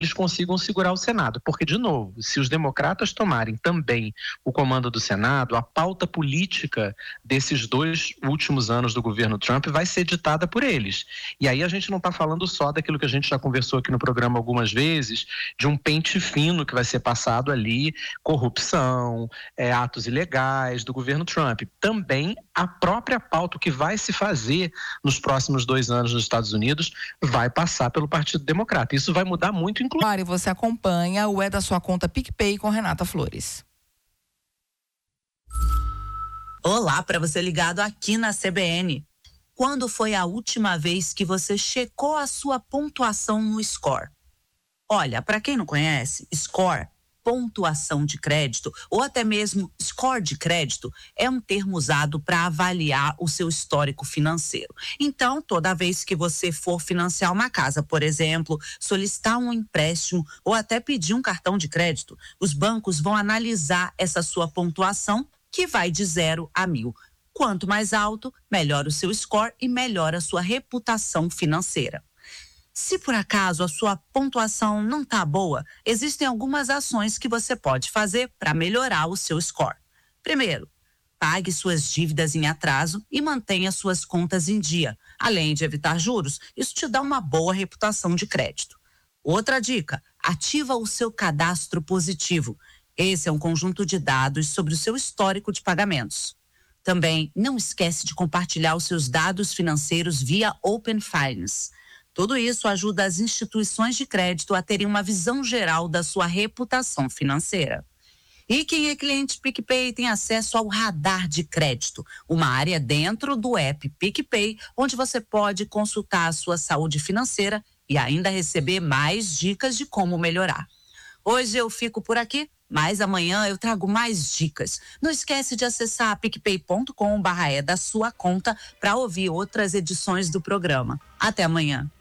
eles consigam segurar o Senado. Porque, de novo, se os democratas tomarem também o comando do Senado, a pauta política desses 2 últimos anos do governo Trump vai ser ditada por eles. E aí a gente não está falando só daquilo que a gente já conversou aqui no programa algumas vezes, de um pente fino que vai ser passado ali, corrupção, atos ilegais do governo Trump. Também a própria pauta que vai se fazer nos próximos 2 anos nos Estados Unidos vai passar pelo Partido Democrata. Isso vai mudar muito, inclusive. Mari, você acompanha o É da Sua Conta PicPay com Renata Flores. Olá, para você ligado aqui na CBN. Quando foi a última vez que você checou a sua pontuação no Score? Olha, para quem não conhece, Score, pontuação de crédito ou até mesmo score de crédito é um termo usado para avaliar o seu histórico financeiro. Então, toda vez que você for financiar uma casa, por exemplo, solicitar um empréstimo ou até pedir um cartão de crédito, os bancos vão analisar essa sua pontuação, que vai de 0 a 1000. Quanto mais alto, melhor o seu score e melhor a sua reputação financeira. Se por acaso a sua pontuação não está boa, existem algumas ações que você pode fazer para melhorar o seu score. Primeiro, pague suas dívidas em atraso e mantenha suas contas em dia. Além de evitar juros, isso te dá uma boa reputação de crédito. Outra dica, ativa o seu cadastro positivo. Esse é um conjunto de dados sobre o seu histórico de pagamentos. Também não esquece de compartilhar os seus dados financeiros via Open Finance. Tudo isso ajuda as instituições de crédito a terem uma visão geral da sua reputação financeira. E quem é cliente PicPay tem acesso ao Radar de Crédito, uma área dentro do app PicPay, onde você pode consultar a sua saúde financeira e ainda receber mais dicas de como melhorar. Hoje eu fico por aqui, mas amanhã eu trago mais dicas. Não esquece de acessar picpay.com/é da sua conta para ouvir outras edições do programa. Até amanhã.